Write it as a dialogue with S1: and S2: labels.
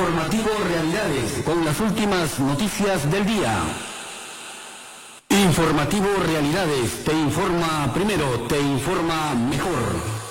S1: Informativo Realidades, con las últimas noticias del día. Informativo Realidades, te informa primero, te informa mejor.